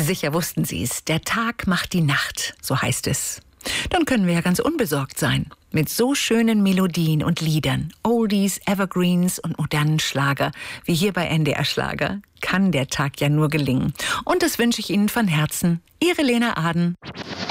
Sicher wussten Sie es, der Tag macht die Nacht, so heißt es. Dann können wir ja ganz unbesorgt sein. Mit so schönen Melodien und Liedern, Oldies, Evergreens und modernen Schlager, wie hier bei NDR Schlager, kann der Tag ja nur gelingen. Und das wünsche ich Ihnen von Herzen. Ihre Lena Aden.